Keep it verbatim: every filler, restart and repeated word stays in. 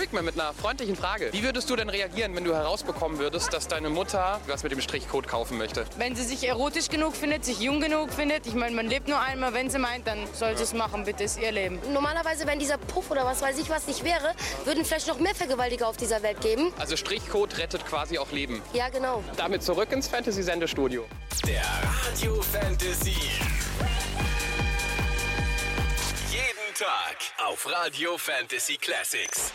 Wickman mit einer freundlichen Frage. Wie würdest du denn reagieren, wenn du herausbekommen würdest, dass deine Mutter was mit dem Strichcode kaufen möchte? Wenn sie sich erotisch genug findet, sich jung genug findet, ich meine, man lebt nur einmal, wenn sie meint, dann soll sie es machen, bitte, ist ihr Leben. Normalerweise, wenn dieser Puff oder was weiß ich was nicht wäre, würden vielleicht noch mehr Vergewaltiger auf dieser Welt geben. Also Strichcode rettet quasi auch Leben. Ja, genau. Damit zurück ins Fantasy-Sendestudio. Der Radio Fantasy. Jeden Tag auf Radio Fantasy Classics.